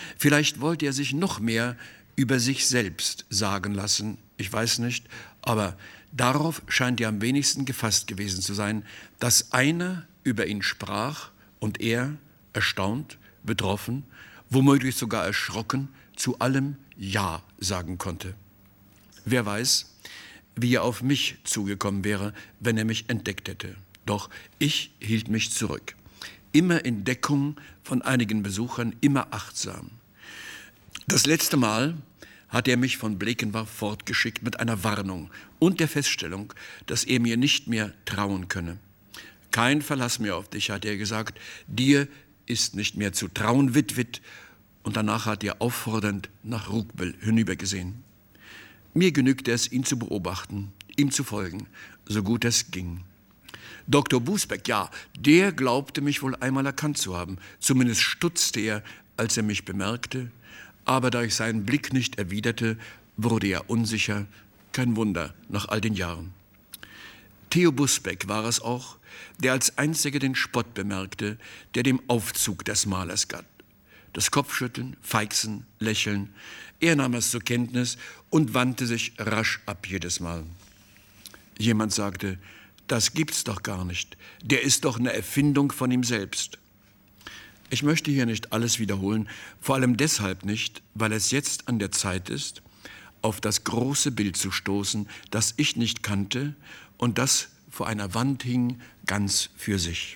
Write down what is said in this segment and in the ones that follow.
Vielleicht wollte er sich noch mehr über sich selbst sagen lassen, ich weiß nicht, aber darauf scheint er am wenigsten gefasst gewesen zu sein, dass einer über ihn sprach und er, erstaunt, betroffen, womöglich sogar erschrocken, zu allem Ja sagen konnte. Wer weiß, wie er auf mich zugekommen wäre, wenn er mich entdeckt hätte. Doch ich hielt mich zurück. Immer in Deckung von einigen Besuchern, immer achtsam. Das letzte Mal hat er mich von Blekenwarf fortgeschickt mit einer Warnung und der Feststellung, dass er mir nicht mehr trauen könne. Kein Verlass mehr auf dich, hat er gesagt, dir ist nicht mehr zu trauen, Witwit. Und danach hat er auffordernd nach Rugbel hinübergesehen. Mir genügte es, ihn zu beobachten, ihm zu folgen, so gut es ging. Dr. Busbeck, ja, der glaubte mich wohl einmal erkannt zu haben. Zumindest stutzte er, als er mich bemerkte. Aber da ich seinen Blick nicht erwiderte, wurde er unsicher. Kein Wunder, nach all den Jahren. Theo Busbeck war es auch, der als einziger den Spott bemerkte, der dem Aufzug des Malers galt. Das Kopfschütteln, Feixen, Lächeln. Er nahm es zur Kenntnis und wandte sich rasch ab jedes Mal. Jemand sagte, das gibt's doch gar nicht. Der ist doch eine Erfindung von ihm selbst. Ich möchte hier nicht alles wiederholen, vor allem deshalb nicht, weil es jetzt an der Zeit ist, auf das große Bild zu stoßen, das ich nicht kannte und das vor einer Wand hing, ganz für sich.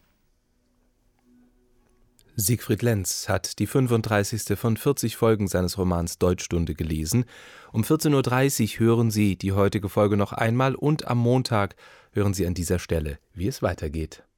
Siegfried Lenz hat die 35. von 40 Folgen seines Romans Deutschstunde gelesen. Um 14.30 Uhr hören Sie die heutige Folge noch einmal und am Montag hören Sie an dieser Stelle, wie es weitergeht.